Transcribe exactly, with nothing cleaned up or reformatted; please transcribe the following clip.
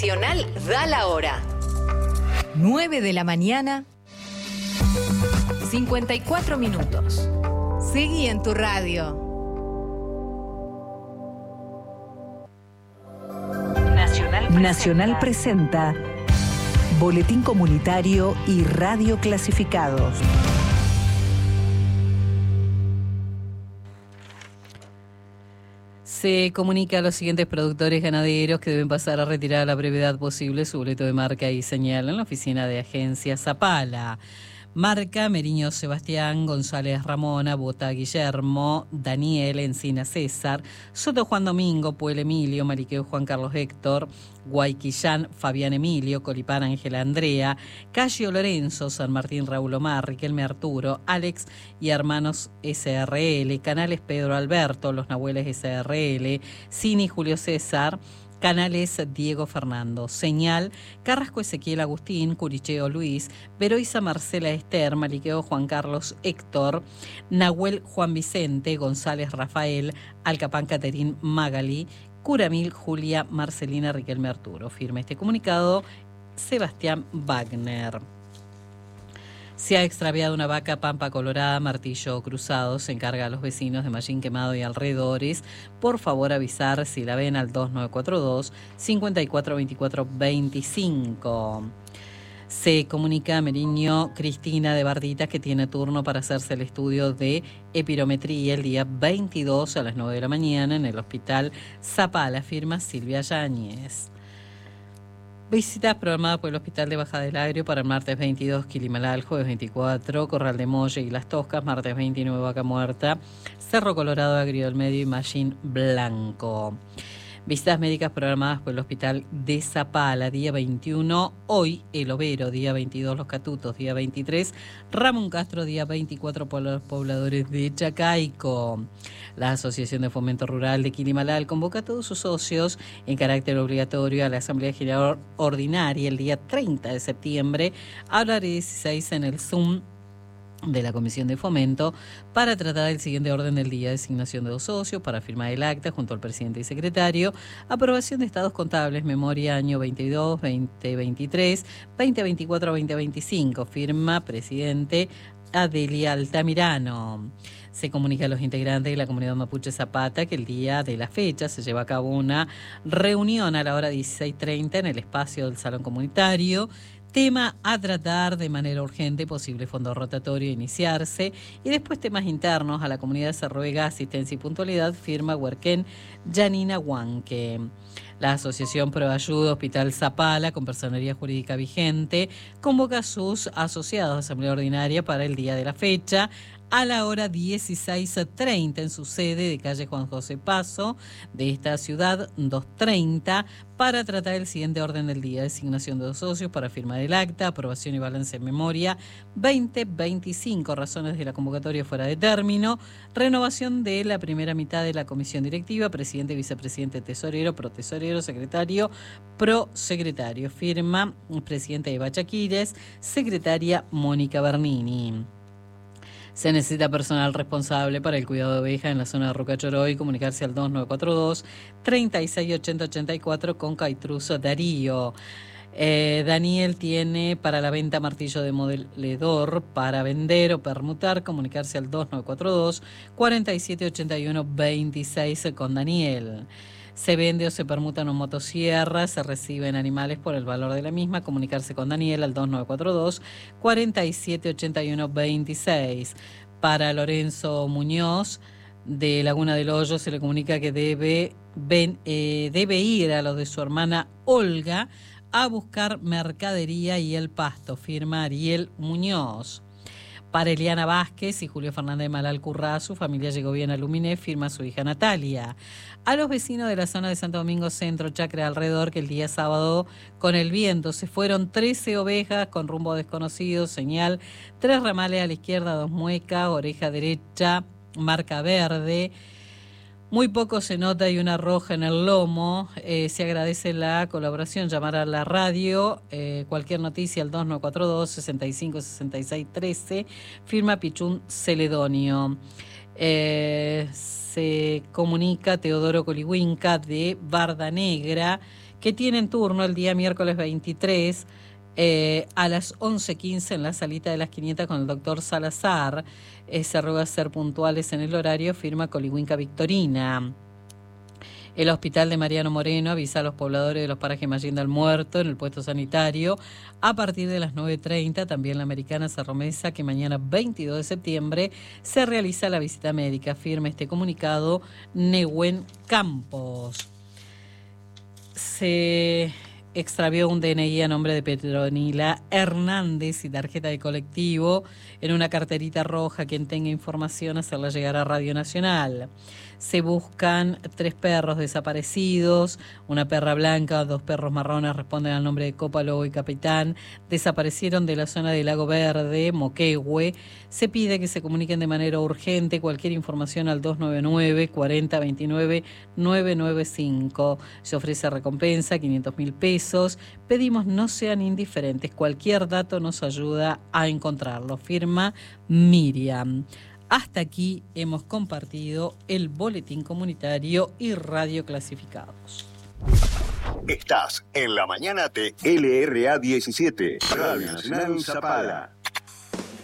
Nacional da la hora. nueve de la mañana, cincuenta y cuatro minutos. Seguí en tu radio. Nacional presenta, Nacional presenta Boletín Comunitario y Radio Clasificados. Se comunica a los siguientes productores ganaderos que deben pasar a retirar a la brevedad posible su boleto de marca y señal en la oficina de agencia Zapala. Marca: Meriño Sebastián, González Ramona, Bota Guillermo, Daniel, Encina César, Soto Juan Domingo, Puel Emilio, Mariqueo Juan Carlos Héctor, Guayquillán Fabián Emilio, Colipán Ángela Andrea, Cayo Lorenzo, San Martín Raúl Omar, Riquelme Arturo, Alex y Hermanos S R L, Canales Pedro Alberto, Los Nahueles S R L, Cini Julio César, Canales Diego Fernando, Señal, Carrasco Ezequiel Agustín, Curicheo Luis, Veroiza Marcela Esther, Mariqueo Juan Carlos Héctor, Nahuel Juan Vicente, González Rafael, Alcapán Caterín Magali, Curamil Julia Marcelina Riquelme Arturo. Firma este comunicado Sebastián Wagner. Se ha extraviado una vaca pampa colorada, martillo cruzado. Se encarga a los vecinos de Mallín Quemado y alrededores. Por favor avisar si la ven al dos nueve cuatro dos, cinco cuatro dos cuatro dos cinco. Se comunica a Meriño Cristina de Barditas que tiene turno para hacerse el estudio de epirometría el día veintidós a las nueve de la mañana en el hospital Zapala. Firma Silvia Yáñez. Visitas programadas por el Hospital de Baja del Agrio para el martes veintidós, Quilimalal, jueves veinticuatro, Corral de Molle y Las Toscas, martes veintinueve, Vaca Muerta, Cerro Colorado, Agrio del Medio y Mallín Blanco. Visitas médicas programadas por el Hospital de Zapala, día veintiuno, hoy El Overo, día veintidós, Los Catutos, día veintitrés, Ramón Castro, día veinticuatro, por los pobladores de Chacaico. La Asociación de Fomento Rural de Quilimalal convoca a todos sus socios en carácter obligatorio a la Asamblea General Ordinaria el día treinta de septiembre a las dieciséis en el Zoom de la Comisión de Fomento para tratar el siguiente orden del día: designación de dos socios para firmar el acta junto al presidente y secretario, aprobación de estados contables, memoria año veintidós, veinte veintitrés, veinte veinticuatro, veinte veinticinco, firma presidente Adelia Altamirano. Se comunica a los integrantes de la comunidad mapuche Zapata que el día de la fecha se lleva a cabo una reunión a la hora dieciséis treinta en el espacio del Salón Comunitario. Tema a tratar de manera urgente, posible fondo rotatorio a iniciarse, y después temas internos. A la comunidad se ruega asistencia y puntualidad. Firma Huerquén Yanina Huanque. La Asociación Pro Ayuda Hospital Zapala, con personería jurídica vigente, convoca a sus asociados a Asamblea Ordinaria para el día de la fecha a la hora dieciséis treinta en su sede de calle Juan José Paso de esta ciudad, dos treinta, para tratar el siguiente orden del día: designación de dos socios para firmar el acta, aprobación y balance en memoria veinte veinticinco, razones de la convocatoria fuera de término, renovación de la primera mitad de la comisión directiva, presidente, vicepresidente, tesorero, protesorero, secretario, prosecretario. Firma presidenta Eva Chaquires, secretaria Mónica Bernini. Se necesita personal responsable para el cuidado de ovejas en la zona de Rocachoroy. Comunicarse al dos nueve cuatro dos, treinta y seis ochenta ochenta y cuatro con Caitruso Darío. Eh, Daniel tiene para la venta martillo de demoledor para vender o permutar. Comunicarse al dos nueve cuatro dos, cuarenta y siete ochenta y uno veintiséis con Daniel. Se vende o se permutan en motosierra, se reciben animales por el valor de la misma. Comunicarse con Daniel al dos nueve cuatro dos, cuarenta y siete ochenta y uno veintiséis. Para Lorenzo Muñoz de Laguna del Hoyo se le comunica que debe, ven, eh, debe ir a los de su hermana Olga a buscar mercadería y el pasto. Firma Ariel Muñoz. Para Eliana Vázquez y Julio Fernández de Malal Currá, su familia llegó bien a Luminé, firma su hija Natalia. A los vecinos de la zona de Santo Domingo Centro, Chacra alrededor, que el día sábado con el viento se fueron trece ovejas con rumbo desconocido, señal, tres ramales a la izquierda, dos muecas, oreja derecha, marca verde. Muy poco se nota y una roja en el lomo. Eh, se agradece la colaboración, llamar a la radio, eh, cualquier noticia al dos nueve cuatro dos, sesenta y cinco sesenta y seis trece, firma Pichún Celedonio. Eh, se comunica Teodoro Colihuinca de Barda Negra que tienen turno el día miércoles veintitrés eh, a las once quince en la salita de las quinientas con el doctor Salazar. Eh, se ruega ser puntuales en el horario, firma Colihuinca Victorina. El Hospital de Mariano Moreno avisa a los pobladores de los parajes Mallín del Muerto en el puesto sanitario a partir de las nueve treinta. También la Americana se remesa que mañana veintidós de septiembre se realiza la visita médica. Firma este comunicado Nehuen Campos. Se extravió un D N I a nombre de Petronila Hernández y tarjeta de colectivo en una carterita roja. Quien tenga información, hacerla llegar a Radio Nacional. Se buscan tres perros desaparecidos, una perra blanca, dos perros marrones, responden al nombre de Copa, Lobo y Capitán. Desaparecieron de la zona del Lago Verde, Moquehue. Se pide que se comuniquen de manera urgente. Cualquier información al dos nueve nueve, cuarenta, veintinueve, novecientos noventa y cinco. Se ofrece recompensa, quinientos mil pesos. Pedimos no sean indiferentes. Cualquier dato nos ayuda a encontrarlo. Firma Miriam. Hasta aquí hemos compartido el boletín comunitario y radio clasificados. Estás en la mañana de L R A diecisiete, Radio Nacional Zapala.